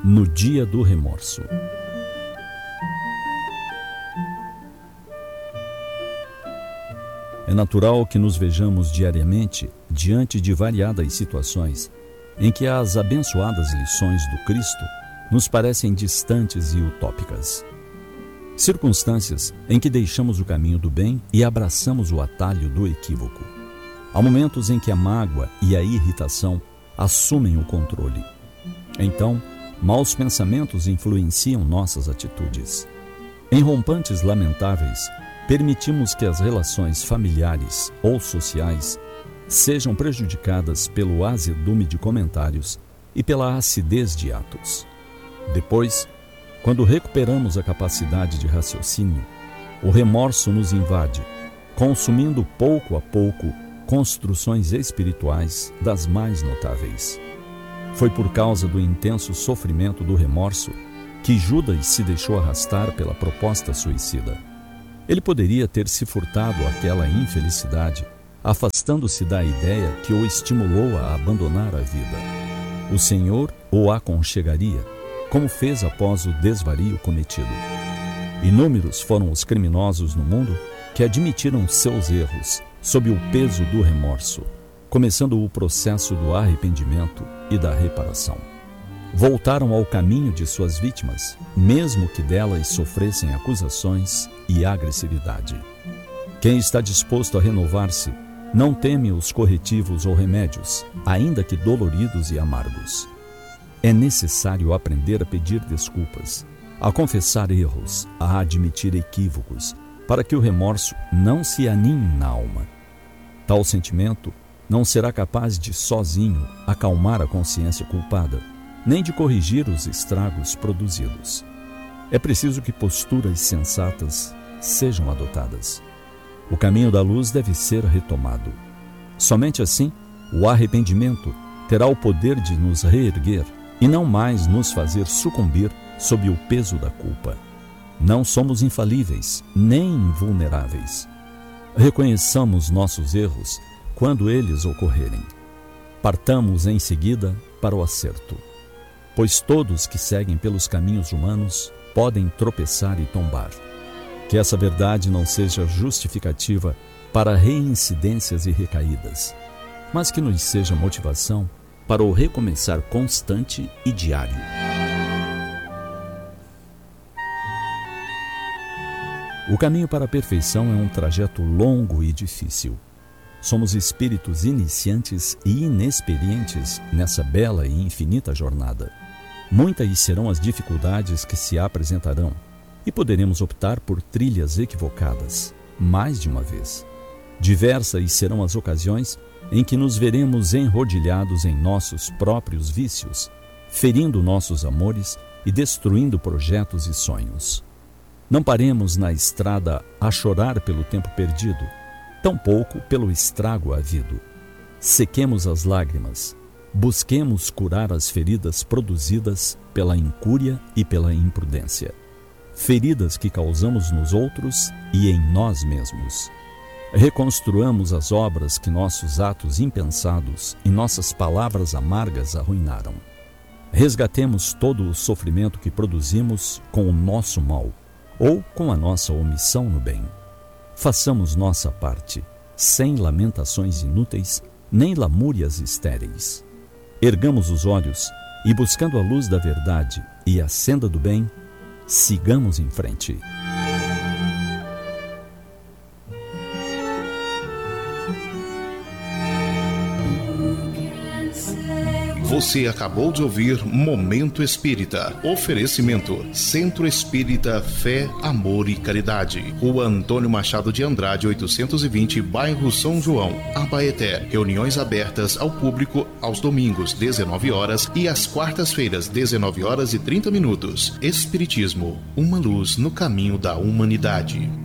no dia do remorso. É natural que nos vejamos diariamente diante de variadas situações em que as abençoadas lições do Cristo nos parecem distantes e utópicas. Circunstâncias em que deixamos o caminho do bem e abraçamos o atalho do equívoco. Há momentos em que a mágoa e a irritação assumem o controle. Então, maus pensamentos influenciam nossas atitudes. Em rompantes lamentáveis, permitimos que as relações familiares ou sociais sejam prejudicadas pelo azedume de comentários e pela acidez de atos. Depois, quando recuperamos a capacidade de raciocínio, o remorso nos invade, consumindo pouco a pouco construções espirituais das mais notáveis. Foi por causa do intenso sofrimento do remorso que Judas se deixou arrastar pela proposta suicida. Ele poderia ter se furtado àquela infelicidade, afastando-se da ideia que o estimulou a abandonar a vida. O Senhor o aconchegaria, como fez após o desvario cometido. Inúmeros foram os criminosos no mundo que admitiram seus erros sob o peso do remorso, começando o processo do arrependimento e da reparação. Voltaram ao caminho de suas vítimas, mesmo que delas sofressem acusações e agressividade. Quem está disposto a renovar-se não teme os corretivos ou remédios, ainda que doloridos e amargos. É necessário aprender a pedir desculpas, a confessar erros, a admitir equívocos, para que o remorso não se aninhe na alma. Tal sentimento não será capaz de, sozinho, acalmar a consciência culpada, nem de corrigir os estragos produzidos. É preciso que posturas sensatas sejam adotadas. O caminho da luz deve ser retomado. Somente assim, o arrependimento terá o poder de nos reerguer e não mais nos fazer sucumbir sob o peso da culpa. Não somos infalíveis, nem invulneráveis. Reconheçamos nossos erros quando eles ocorrerem. Partamos em seguida para o acerto, pois todos que seguem pelos caminhos humanos podem tropeçar e tombar. Que essa verdade não seja justificativa para reincidências e recaídas, mas que nos seja motivação para o recomeçar constante e diário. O caminho para a perfeição é um trajeto longo e difícil. Somos espíritos iniciantes e inexperientes nessa bela e infinita jornada. Muitas serão as dificuldades que se apresentarão e poderemos optar por trilhas equivocadas, mais de uma vez. Diversas serão as ocasiões em que nos veremos enrodilhados em nossos próprios vícios, ferindo nossos amores e destruindo projetos e sonhos. Não paremos na estrada a chorar pelo tempo perdido, tampouco pelo estrago havido. Sequemos as lágrimas, busquemos curar as feridas produzidas pela incúria e pela imprudência. Feridas que causamos nos outros e em nós mesmos. Reconstruamos as obras que nossos atos impensados e nossas palavras amargas arruinaram. Resgatemos todo o sofrimento que produzimos com o nosso mal ou com a nossa omissão no bem. Façamos nossa parte, sem lamentações inúteis, nem lamúrias estéreis. Ergamos os olhos e, buscando a luz da verdade e a senda do bem, sigamos em frente. Você acabou de ouvir Momento Espírita. Oferecimento: Centro Espírita Fé, Amor e Caridade. Rua Antônio Machado de Andrade, 820, bairro São João, Abaeté. Reuniões abertas ao público aos domingos, 19 horas e às quartas-feiras, 19 horas e 30 minutos. Espiritismo, uma luz no caminho da humanidade.